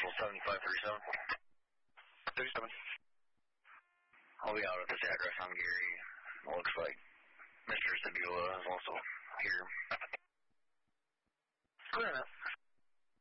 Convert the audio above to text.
Central 7537. 37. I'll be out at this address on Gary. It looks like Mr. Sabula is also here.